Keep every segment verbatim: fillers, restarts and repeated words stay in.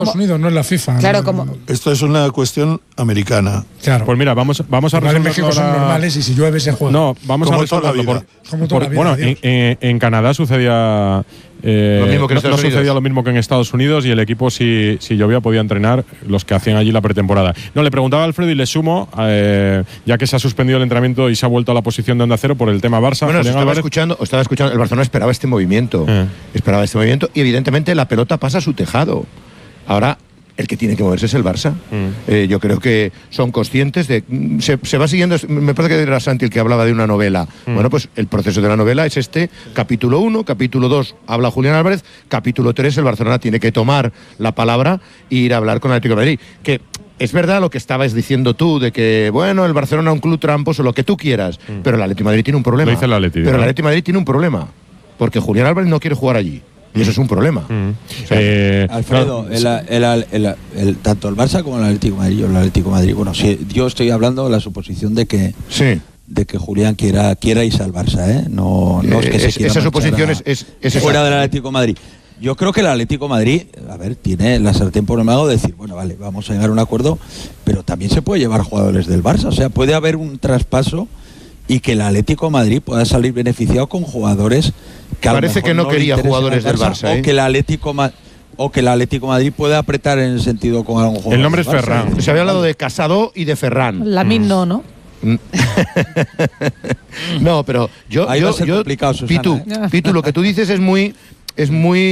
Estados Unidos, no es la FIFA. Claro, no, como... Esto es una cuestión americana. Claro. Pues mira, vamos, vamos a resolverlo. En México la... son normales y si llueve se juega. No, vamos como a resolverlo. toda la vida. Por, como toda por, la vida, bueno, en, en, en Canadá sucedía... Eh, lo mismo que en no, Estados no Unidos. sucedía lo mismo que en Estados Unidos y el equipo, si, si llovía, podía entrenar los que hacían allí la pretemporada. No, le preguntaba a Alfredo y le sumo, eh, ya que se ha suspendido el entrenamiento y se ha vuelto a la posición de Onda Cero por el tema Barça. Bueno, os Julián estaba Álvarez. escuchando, os estaba escuchando, el Barcelona esperaba este movimiento. Eh. Esperaba este movimiento y evidentemente la pelota pasa a su tejado. Ahora, el que tiene que moverse es el Barça. Mm. Eh, yo creo que son conscientes de... Se, se va siguiendo... Me parece que era Santi el que hablaba de una novela. Mm. Bueno, pues el proceso de la novela es este. Capítulo uno, capítulo dos, habla Julián Álvarez. Capítulo tres, el Barcelona tiene que tomar la palabra e ir a hablar con el Atlético de Madrid. Que es verdad lo que estabas diciendo tú, de que, bueno, el Barcelona es un club tramposo, lo que tú quieras. Mm. Pero el Atlético de Madrid tiene un problema. Lo dice el Atlético, pero ¿no? el Atlético de Madrid tiene un problema. Porque Julián Álvarez no quiere jugar allí. Y eso es un problema. Mm. O sea, eh, Alfredo, el, el, el, el, el, tanto el Barça como el Atlético de Madrid, el Atlético de Madrid, bueno, sí, yo estoy hablando de la suposición de que sí. de que Julián quiera quiera irse al Barça, ¿eh? No, no es que eh, se es, quiera esa suposición a, es, es, es fuera exacta. del Atlético de Madrid. Yo creo que el Atlético de Madrid, a ver, tiene la sartén por el mango de decir, bueno, vale, vamos a llegar a un acuerdo, pero también se puede llevar jugadores del Barça, o sea, puede haber un traspaso y que el Atlético de Madrid pueda salir beneficiado con jugadores que a parece lo mejor que no, no quería jugadores Barça, del Barça, ¿eh? o que el Atlético o que el Atlético de Madrid pueda apretar en el sentido con algún jugador. El nombre es del Barça. Ferran. Se había hablado de Casado y de Ferran. Lamine no, ¿no? No, pero yo, Ahí va yo, a ser yo complicado, Susana, Pitu, ¿eh? Pitu, lo que tú dices es muy, es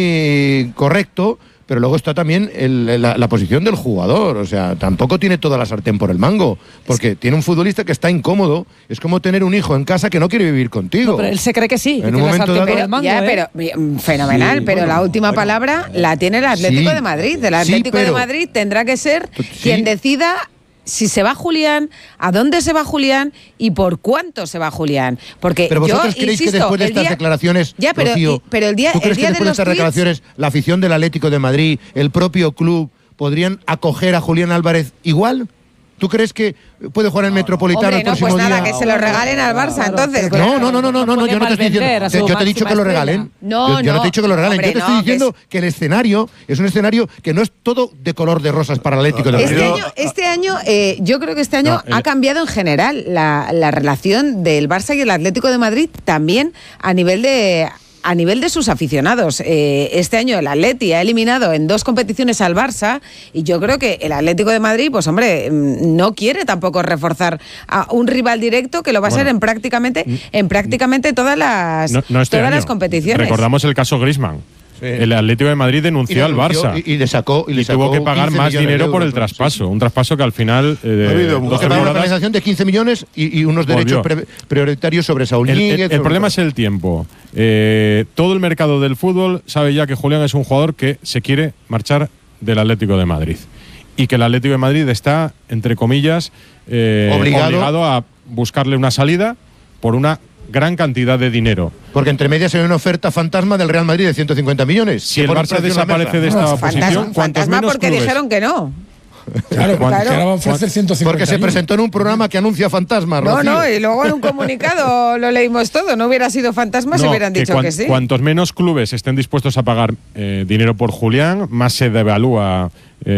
muy correcto, pero luego está también el, la, la posición del jugador. O sea, tampoco tiene toda la sartén por el mango, porque tiene un futbolista que está incómodo. Es como tener un hijo en casa que no quiere vivir contigo. No, pero él se cree que sí. En que un tiene la momento sartén por dado- el mango, Ya, ¿eh? pero mm, fenomenal, Sí, pero bueno, la última bueno. palabra la tiene el Atlético Sí. de Madrid. El Sí, Atlético de pero- Madrid tendrá que ser Sí. quien decida si se va Julián, a dónde se va Julián y por cuánto se va Julián. Porque Pero vosotros yo creéis insisto, que después de el estas día- declaraciones, ya, pero, Rocío, y- pero el día, ¿tú el crees día que de después de los estas tweets- declaraciones la afición del Atlético de Madrid, el propio club, podrían acoger a Julián Álvarez igual? ¿Tú crees que puede jugar en el Metropolitano Hombre, el no, próximo pues nada, día? que se lo regalen al Barça, Claro, entonces. pero No, no, no, no, no, no, no, yo no te estoy malvender diciendo. a te- su Yo te he dicho que lo máxima regalen. estrella. No, yo, yo no te he dicho que lo regalen. hombre, yo te estoy no, que diciendo es- que el escenario es un escenario que no es todo de color de rosas para el Atlético de Este Madrid. año, este año eh, yo creo que este año No, el- ha cambiado en general la, la relación del Barça y el Atlético de Madrid, también a nivel de a nivel de sus aficionados. Eh, este año el Atleti ha eliminado en dos competiciones al Barça y yo creo que el Atlético de Madrid, pues hombre, mm, no quiere tampoco reforzar a un rival directo que lo va a Bueno, ser en prácticamente en prácticamente todas las No, no este todas año. las competiciones. Recordamos el caso Griezmann. Sí. El Atlético de Madrid denunció al denunció Barça Y, y le sacó y, le y tuvo sacó que pagar quince más millones de dinero por el euros, sí. traspaso. Un traspaso que al final. Eh, Ha habido dos mucho. Que paga una temporadas- compensación de quince millones y, y unos derechos Volvió. pre- prioritarios sobre Saúl El, el- Ñíguez. el sobre problema todo. es el tiempo. Eh, todo el mercado del fútbol sabe ya que Julián es un jugador que se quiere marchar del Atlético de Madrid. Y que el Atlético de Madrid está, entre comillas, eh, Obligado. obligado a buscarle una salida por una gran cantidad de dinero. Porque entre medias hay una oferta fantasma del Real Madrid de ciento cincuenta millones. Si que el pone un Barça precio en la desaparece mesa. de esta Fantasma, posición, cuantos fantasma menos porque clubes- dijeron que no. Claro, Claro. que ahora va a ofrecer ciento cincuenta. Porque se presentó en un programa que anuncia fantasmas, No, Rocío. no, y luego en un comunicado lo leímos todo. No hubiera sido fantasma si No, hubieran que dicho cuan- que sí. Cuantos menos clubes estén dispuestos a pagar eh, dinero por Julián, más se devalúa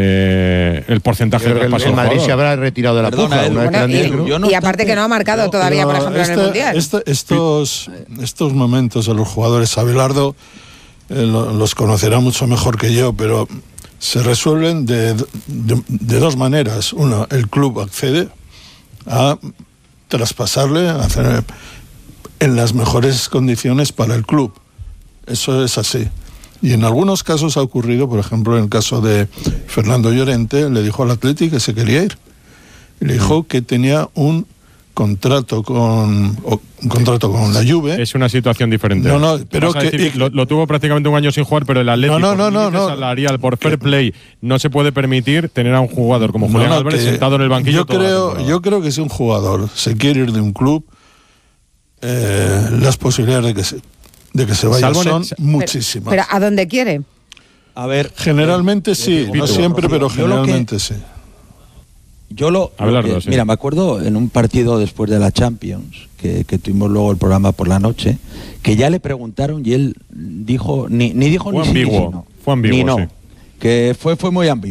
eh, el porcentaje Yo de creo que el, traspaso el del Madrid se jugador. habrá retirado de la Perdona, puja. Edu, una vez que Bueno, le han y, dicho- yo no y aparte obstante- que no ha marcado todavía, por Pero ejemplo, en el este- Mundial. este- estos, estos momentos de los jugadores, Abelardo eh, lo- los conocerá mucho mejor que yo, pero se resuelven de, de- de dos maneras. Una, el club accede a traspasarle, a hacer en las mejores condiciones para el club. Eso es así. Y en algunos casos ha ocurrido, por ejemplo, en el caso de Fernando Llorente, le dijo al Atleti que se quería ir. Y le dijo que tenía un contrato con o, un contrato con la Juve. Es una situación diferente. No, no, pero Vas a que- decir y- lo, lo tuvo prácticamente un año sin jugar, pero el Atlético, No, no, no, por límite no, no. salarial, por fair play, no se puede permitir tener a un jugador como No, Julián no, Álvarez que sentado en el banquillo Yo toda la creo, temporada. yo creo que si un jugador se quiere ir de un club, eh, las posibilidades de que se, de que se vaya Salvo en el- son Pero- muchísimas. Pero ¿a dónde quiere? A ver, Generalmente sí, no Pito, siempre, pero yo lo que- generalmente sí. Yo lo, lo Abelardo, que- sí. mira, me acuerdo en un partido después de la Champions, que, que tuvimos luego el programa por la noche, que ya le preguntaron y él dijo, ni, ni dijo Fue ni sí ni ambiguo, sí, no. fue ambiguo, Ni no. sí. que fue, fue muy ambiguo.